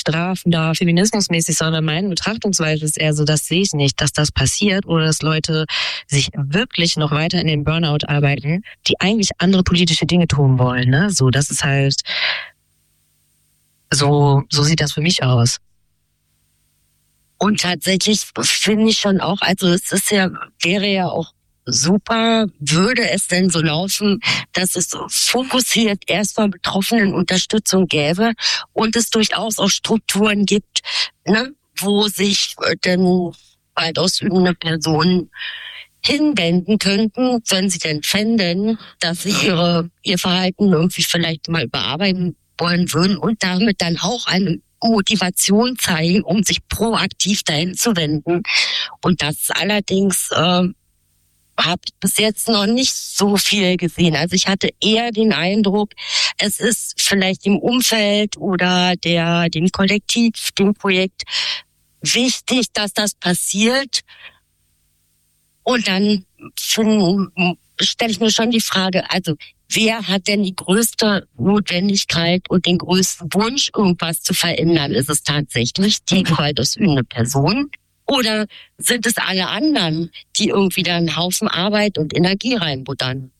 strafender feminismusmäßig, sondern meine Betrachtungsweise ist eher so, das sehe ich nicht, dass das passiert oder dass Leute sich wirklich noch weiter in den Burnout arbeiten, die eigentlich andere politische Dinge tun wollen. Ne? So, das ist halt, so sieht das für mich aus. Und tatsächlich finde ich schon auch, also es ist ja, wäre ja auch super, würde es denn so laufen, dass es so fokussiert erstmal Betroffenen Unterstützung gäbe und es durchaus auch Strukturen gibt, ne, wo sich denn bald ausübende Personen hinwenden könnten, wenn sie denn fänden, dass sie ihr Verhalten irgendwie vielleicht mal überarbeiten wollen würden und damit dann auch eine Motivation zeigen, um sich proaktiv dahin zu wenden. Und das allerdings habe ich bis jetzt noch nicht so viel gesehen. Also ich hatte eher den Eindruck, es ist vielleicht im Umfeld oder dem Kollektiv, dem Projekt wichtig, dass das passiert. Und dann stelle ich mir schon die Frage, also wer hat denn die größte Notwendigkeit und den größten Wunsch, irgendwas zu verändern? Ist es tatsächlich die gewaltausübende Person? Oder sind es alle anderen, die irgendwie da einen Haufen Arbeit und Energie reinbuttern?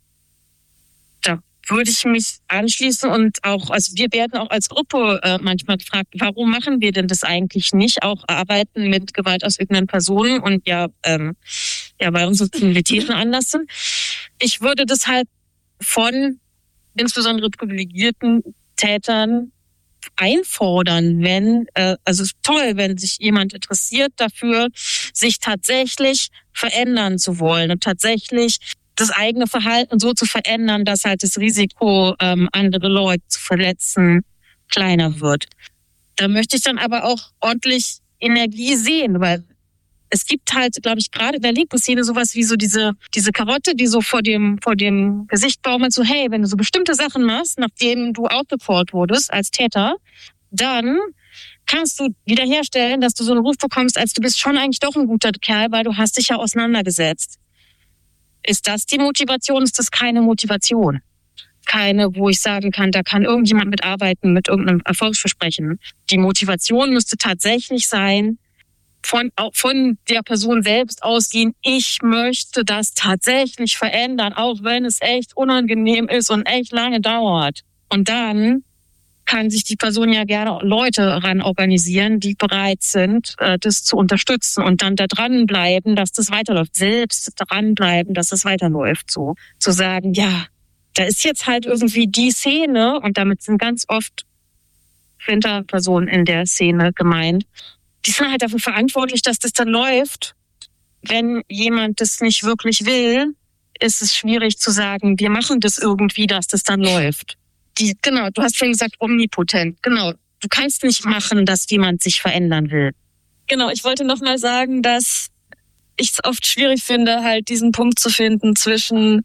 Da würde ich mich anschließen und auch, also wir werden auch als Gruppe manchmal gefragt, warum machen wir denn das eigentlich nicht? Auch arbeiten mit gewaltausübenden Personen und weil unsere Prioritäten anders sind. Ich würde das halt von insbesondere privilegierten Tätern einfordern, also es ist toll, wenn sich jemand interessiert dafür, sich tatsächlich verändern zu wollen und tatsächlich das eigene Verhalten so zu verändern, dass halt das Risiko, andere Leute zu verletzen, kleiner wird. Da möchte ich dann aber auch ordentlich Energie sehen, weil es gibt halt, glaube ich, gerade in der linken Szene sowas wie so diese Karotte, die so vor dem Gesicht baumelt, so hey, wenn du so bestimmte Sachen machst, nachdem du outgecallt wurdest als Täter, dann kannst du wiederherstellen, dass du so einen Ruf bekommst, als du bist schon eigentlich doch ein guter Kerl, weil du hast dich ja auseinandergesetzt. Ist das die Motivation? Ist das keine Motivation? Keine, wo ich sagen kann, da kann irgendjemand mitarbeiten mit irgendeinem Erfolgsversprechen. Die Motivation müsste tatsächlich sein, von der Person selbst ausgehen, ich möchte das tatsächlich verändern, auch wenn es echt unangenehm ist und echt lange dauert. Und dann kann sich die Person ja gerne Leute ran organisieren, die bereit sind, das zu unterstützen und dann da dranbleiben, dass das weiterläuft. Selbst dranbleiben, dass es weiterläuft. So zu sagen, ja, da ist jetzt halt irgendwie die Szene und damit sind ganz oft Hinterpersonen in der Szene gemeint. Die sind halt dafür verantwortlich, dass das dann läuft. Wenn jemand das nicht wirklich will, ist es schwierig zu sagen, wir machen das irgendwie, dass das dann läuft. Genau, du hast vorhin gesagt, omnipotent. Genau, du kannst nicht machen, dass jemand sich verändern will. Genau, ich wollte nochmal sagen, dass ich es oft schwierig finde, halt diesen Punkt zu finden zwischen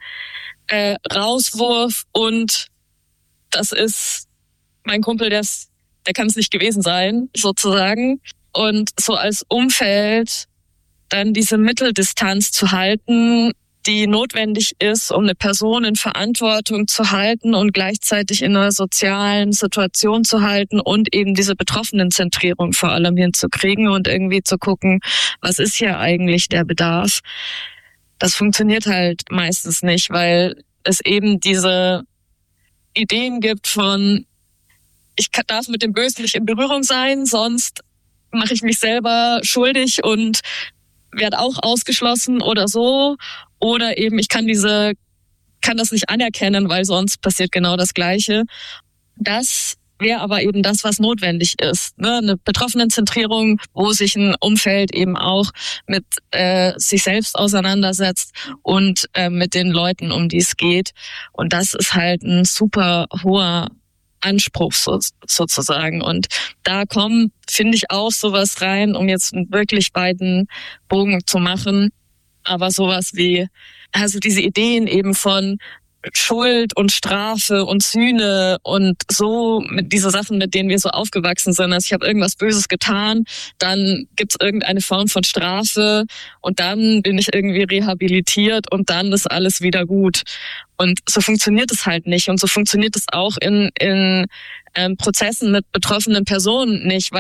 Rauswurf und das ist mein Kumpel, der kann es nicht gewesen sein, sozusagen. Und so als Umfeld dann diese Mitteldistanz zu halten, die notwendig ist, um eine Person in Verantwortung zu halten und gleichzeitig in einer sozialen Situation zu halten und eben diese Betroffenenzentrierung vor allem hinzukriegen und irgendwie zu gucken, was ist hier eigentlich der Bedarf. Das funktioniert halt meistens nicht, weil es eben diese Ideen gibt von, ich darf mit dem Bösen nicht in Berührung sein, sonst mache ich mich selber schuldig und werde auch ausgeschlossen oder so. Oder eben, ich kann das nicht anerkennen, weil sonst passiert genau das Gleiche. Das wäre aber eben das, was notwendig ist. Ne? Eine Betroffenenzentrierung, wo sich ein Umfeld eben auch mit sich selbst auseinandersetzt und mit den Leuten, um die es geht. Und das ist halt ein super hoher Anspruch sozusagen. Und da kommt, finde ich, auch sowas rein, um jetzt einen wirklich weiten Bogen zu machen. Aber sowas wie, also diese Ideen eben von Schuld und Strafe und Sühne und so, mit diese Sachen, mit denen wir so aufgewachsen sind. Also ich habe irgendwas Böses getan, dann gibt's irgendeine Form von Strafe und dann bin ich irgendwie rehabilitiert und dann ist alles wieder gut. Und so funktioniert es halt nicht. Und so funktioniert es auch in Prozessen mit betroffenen Personen nicht, weil